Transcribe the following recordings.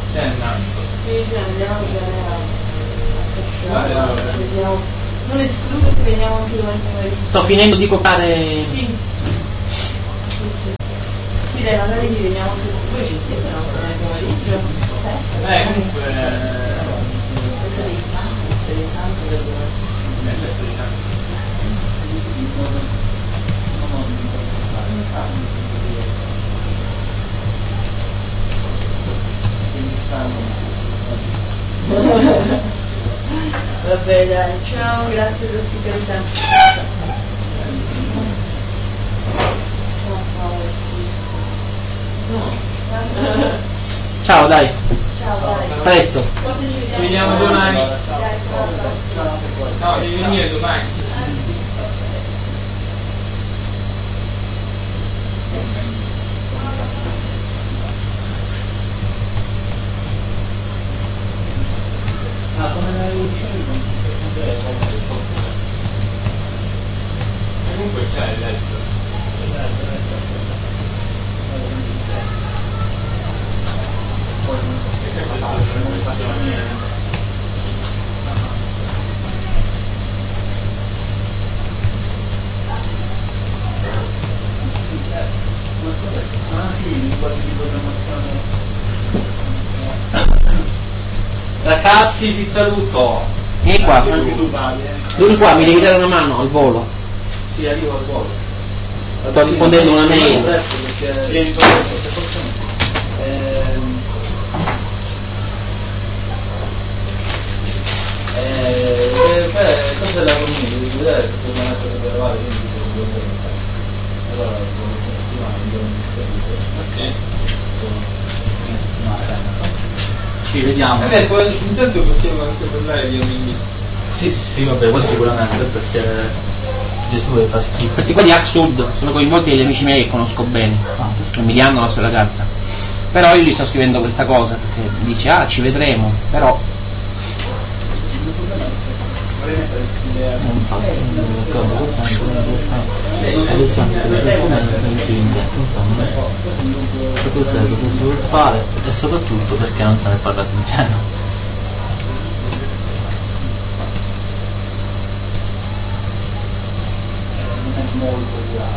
Sì, ce ne andiamo a vediamo. Non escludo che veniamo anche domani pomeriggio. Sto finendo di cocare. Sì. Sì, dai, magari vi veniamo anche con voi, ci siete, no? Domani pomeriggio. Comunque Vabbè dai, ciao, grazie dell'ospitalità. Ciao, dai. Ciao, dai. Presto. ci vediamo domani. No, devi venire domani. Come Comunque c'è il letto. Ragazzi, ti saluto. Vieni qua. Anche tu vai, Vieni qua, mi devi dare una mano al volo. Sì, arrivo al volo. Sto rispondendo a una mail. Vieni tu, cosa è la comunità? Devi vedere che se non è per trovare, quindi allora ci vediamo. Intanto possiamo anche parlare di Omnis. Sì, vabbè, poi sicuramente perché Gesù fa schifo. Questi qua di Arc Sud sono coinvolti degli amici miei che conosco bene, Emiliano, la sua ragazza. Però io gli sto scrivendo questa cosa perché dice ci vedremo, però cosa si vuol fare e soprattutto perché non se ne è parlato insieme. Molto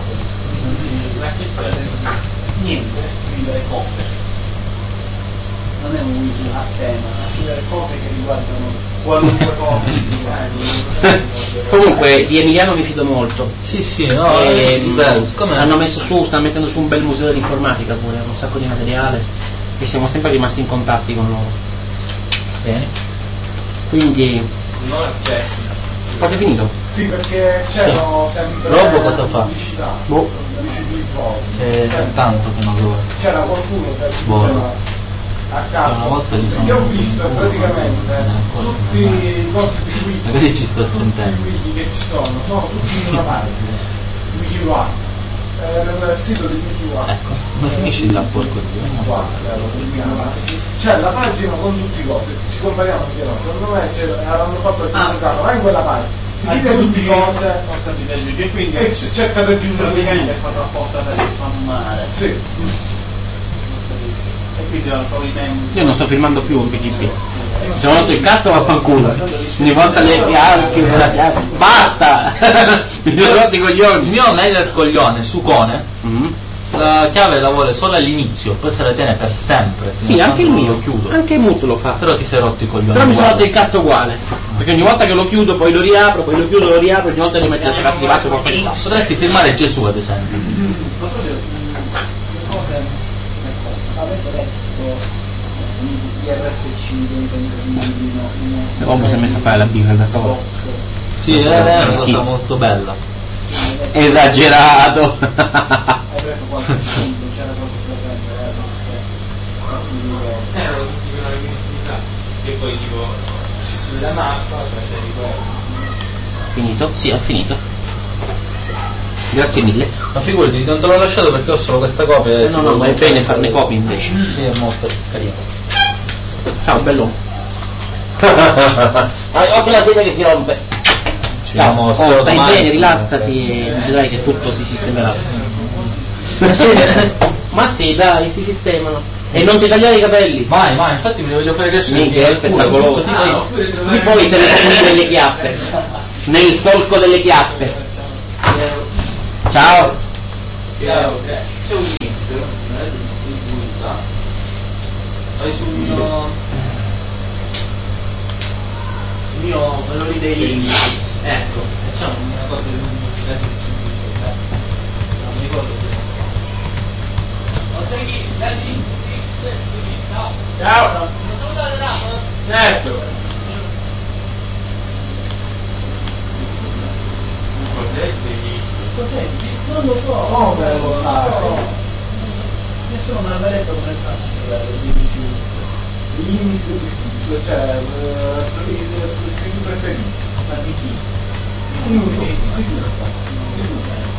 niente, scrivere cose non è un wiki a tema, scrivere cose che riguardano qualunque cosa. comunque di Emiliano mi fido molto. Sì, no, bello. Hanno messo su, stanno mettendo su un bel museo di informatica pure, un sacco di materiale e siamo sempre rimasti in contatti con loro. Bene. Quindi Non c'è. quando è finito? Sì, perché c'erano sempre Robo cosa fa? pubblicità, Boh. È tanto che non lo c'era qualcuno che Buono. diceva a caso. Una volta li sono- Io ho visto praticamente tutti i cosi di wiki, magari ci sto sentendo. tutti i wiki che ci sono tutti in una pagina, WikiWa. Nel sito di WikiWa. Ecco, ma finisci là porco C'è la pagina con tutti i cosi, ci compariamo anche noi. Secondo me hanno fatto il risultato, ma in quella pagina si dice tutte le cose E quindi e cerca di aggiungere dei praticamente link. è fatto apposta per diffamare. Sì. E quindi ho i membri. Io non sto filmando più un PGP. Se ho rotto il cazzo vaffanculo. Ogni volta le scrivo la chiave. Basta! Mi sono rotti i Il coglioni. mio mail del coglione su Cone Mm. la chiave la vuole solo all'inizio, poi se la tiene per sempre. Sì, anche il mio. Lo chiudo. Anche il Mut lo fa. Però ti sei rotto i coglioni. Però mi sono guarda. rotto il cazzo uguale. Perché ogni volta che lo chiudo poi lo riapro, poi lo chiudo, lo riapro, ogni volta li metto a attivato con quelli. Potresti firmare Gesù ad esempio. L'uomo si è messo a fare la birra da solo. Sì, è una cosa molto bella. Esagerato. Erano tutti con la visibilità. E poi tipo la massa, Finito? Sì, ho finito. Grazie mille. Ma figurati, non te l'ho lasciato perché ho solo questa copia. No, ma è bene farne copie invece. Sì, è molto carino. Ciao, bello. Occhio la sedia che si rompe. Ciao, stai bene, rilassati e vedrai che tutto si sistemerà. Ma sì, dai, si sistemano. E non ti tagliare i capelli. Vai, infatti me li voglio fare crescere. Minchia, è spettacoloso. Così poi te ne prendi delle chiappe. Nel solco delle chiappe. Ciao. C'è un link, non è distribuita. Vai sul mio valori dei link. Ecco, facciamo una cosa di non mi ricordo questo. Ciao! Certo! Cos'è? Non lo so. Come lo sa? Nessuno me l'aveva detto come faccio Limite di tutto, cioè i preferiti. Ma di chi?